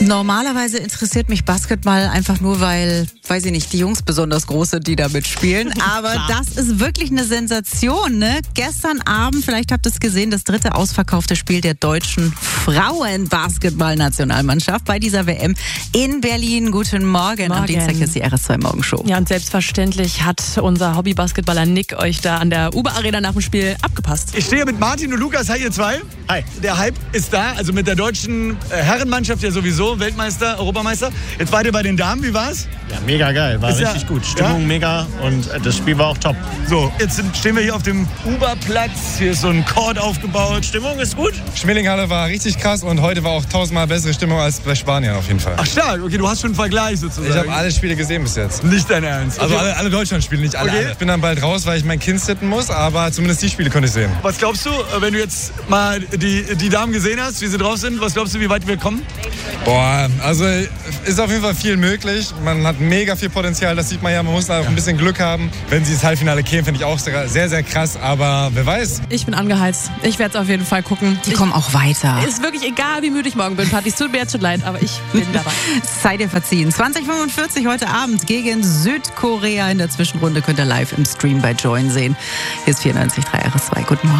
Normalerweise interessiert mich Basketball einfach nur, weil, weiß ich nicht, die Jungs besonders groß sind, die da mitspielen. Aber das ist wirklich eine Sensation, ne? Gestern Abend, vielleicht habt ihr es gesehen, das 3. ausverkaufte Spiel der deutschen Frauenbasketball-Nationalmannschaft bei dieser WM in Berlin. Guten Morgen. Am Dienstag ist die RS2 Morgenshow. Ja, und selbstverständlich hat unser Hobby-Basketballer Nick euch da an der Uber-Arena nach dem Spiel abgepasst. Ich stehe mit Martin und Lukas. Hi, ihr zwei. Hi. Der Hype ist da, also mit der deutschen Herrenmannschaft ja sowieso, Weltmeister, Europameister. Jetzt beide bei den Damen, wie war's? Ja, mega geil, war Ist richtig gut. Stimmung mega und das Spiel war auch top. So, jetzt stehen wir hier auf dem Uberplatz. Hier ist so ein Court aufgebaut. Stimmung ist gut. Schmelinghalle war richtig krass und heute war auch 1000-mal bessere Stimmung als bei Spanien auf jeden Fall. Ach stark, okay, du hast schon einen Vergleich sozusagen. Ich habe alle Spiele gesehen bis jetzt. Nicht dein Ernst. Also Okay. alle Deutschlandspiele, nicht alle, Okay. alle. Ich bin dann bald raus, weil ich mein Kind sitten muss, aber zumindest die Spiele konnte ich sehen. Was glaubst du, wenn du jetzt mal die Damen gesehen hast, wie sie drauf sind? Was glaubst du, wie weit wir kommen? Boah, also ist auf jeden Fall viel möglich. Man hat mega viel Potenzial, das sieht man ja. Man muss da auch ein bisschen Glück haben. Wenn sie ins Halbfinale kämen, finde ich auch sehr, sehr krass. Aber wer weiß. Ich bin angeheizt. Ich werde es auf jeden Fall gucken. Die kommen auch weiter. Ist wirklich egal, wie müde ich morgen bin, Patrick. Es tut mir jetzt schon leid, aber ich bin dabei. Sei dir verziehen. 20:45 heute Abend gegen Südkorea in der Zwischenrunde könnt ihr live im Stream bei Join sehen. Hier ist 94.3 RS2. Guten Morgen.